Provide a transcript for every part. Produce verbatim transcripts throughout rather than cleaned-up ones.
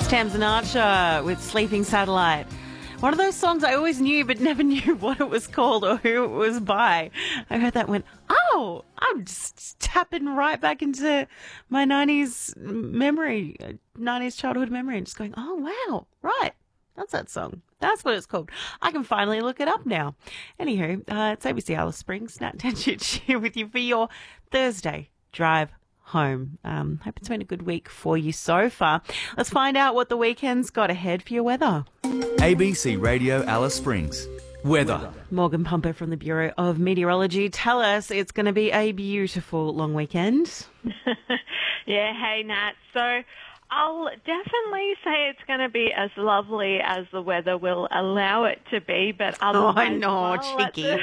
Tamsin Archer with Sleeping Satellite. One of those songs I always knew but never knew what it was called or who it was by. I heard that and went, oh, I'm just tapping right back into my nineties memory, nineties childhood memory, and just going, oh, wow, right, that's that song. That's what it's called. I can finally look it up now. Anywho, uh, it's A B C Alice Springs, Nat Tenchich here with you for your Thursday drive home. Um, hope it's been a good week for you so far. Let's find out what the weekend's got ahead for your weather. A B C Radio Alice Springs. Weather. Morgan Pumper from the Bureau of Meteorology. Tell us it's going to be a beautiful long weekend. Yeah, hey Nat. So I'll definitely say it's going to be as lovely as the weather will allow it to be, but otherwise... Oh, I know, well, cheeky.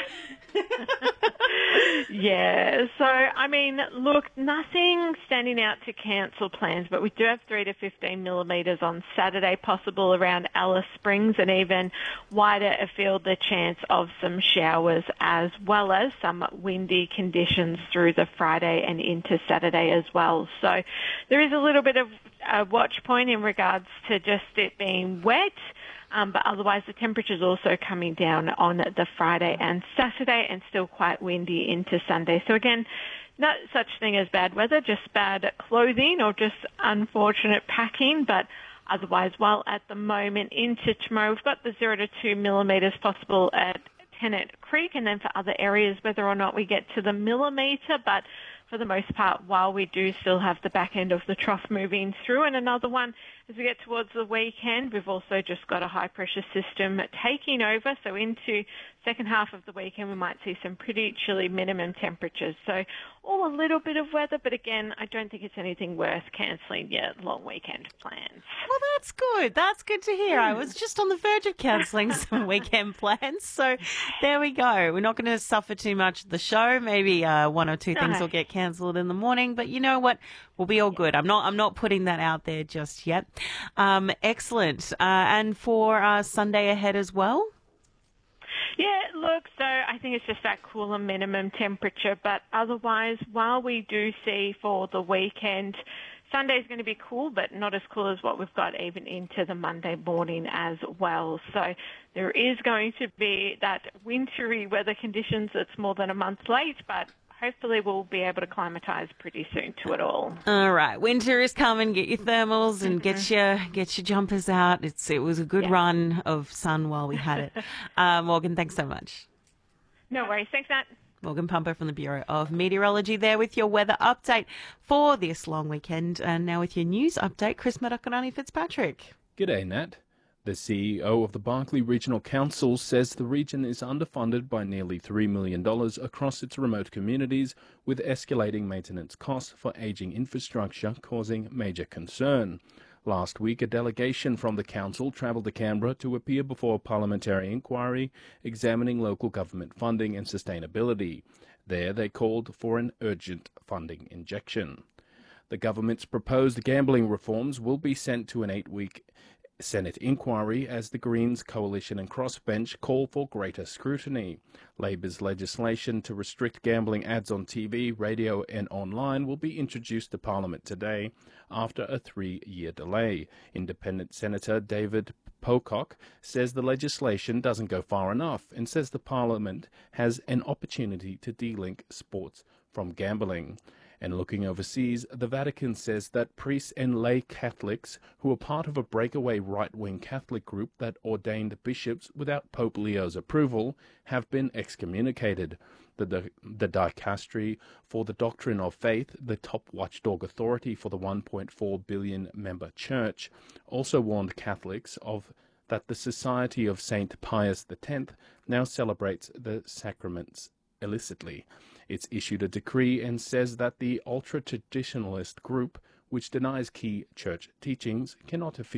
Yeah, so, I mean, look, nothing standing out to cancel plans, but we do have three to fifteen millimetres on Saturday, possible around Alice Springs, and even wider afield the chance of some showers, as well as some windy conditions through the Friday and into Saturday as well. So there is a little bit of a watch point in regards to just it being wet. Um, but otherwise, the temperature's also coming down on the Friday and Saturday, and still quite windy into Sunday. So again, not such thing as bad weather, just bad clothing or just unfortunate packing. But otherwise, while at the moment into tomorrow, we've got the zero to two millimetres possible at Tennant Creek, and then for other areas, whether or not we get to the millimetre, but for the most part, while we do still have the back end of the trough moving through. And another one, as we get towards the weekend, we've also just got a high pressure system taking over. So into second half of the weekend, we might see some pretty chilly minimum temperatures. So all a little bit of weather, but again, I don't think it's anything worth cancelling your long weekend plans. Well, that's good. That's good to hear. I was just on the verge of cancelling some weekend plans. So there we go. We're not going to suffer too much at the show. Maybe uh, one or two things No. will get cancelled in the morning, but you know what? We'll be all good. I'm not I'm not putting that out there just yet. Um, excellent. Uh, and for uh, Sunday ahead as well? Yeah, look, so I think it's just that cooler minimum temperature, but otherwise, while we do see for the weekend, Sunday's going to be cool, but not as cool as what we've got even into the Monday morning as well. So there is going to be that wintry weather conditions that's more than a month late, but hopefully we'll be able to climatise pretty soon to it all. All right, winter is coming. Get your thermals and get your get your jumpers out. It's it was a good Yeah. run of sun while we had it. uh, Morgan, thanks so much. No worries. Thanks, Nat. Morgan Pumper from the Bureau of Meteorology there with your weather update for this long weekend. And now with your news update, Chris Madakarani Fitzpatrick. G'day, Nat. The C E O of the Barkly Regional Council says the region is underfunded by nearly three million dollars across its remote communities, with escalating maintenance costs for ageing infrastructure causing major concern. Last week, a delegation from the council travelled to Canberra to appear before a parliamentary inquiry examining local government funding and sustainability. There, they called for an urgent funding injection. The government's proposed gambling reforms will be sent to an eight-week Senate inquiry as the Greens, Coalition and Crossbench call for greater scrutiny. Labor's legislation to restrict gambling ads on T V, radio and online will be introduced to Parliament today after a three-year delay. Independent Senator David Pocock says the legislation doesn't go far enough and says the Parliament has an opportunity to de-link sports from gambling. And looking overseas, the Vatican says that priests and lay Catholics who are part of a breakaway right-wing Catholic group that ordained bishops without Pope Leo's approval have been excommunicated. The, the, the Dicastery for the Doctrine of Faith, the top watchdog authority for the one point four billion member church, also warned Catholics of that the Society of Saint Pius the Tenth now celebrates the sacraments illicitly. It's issued a decree and says that the ultra-traditionalist group, which denies key church teachings, cannot officially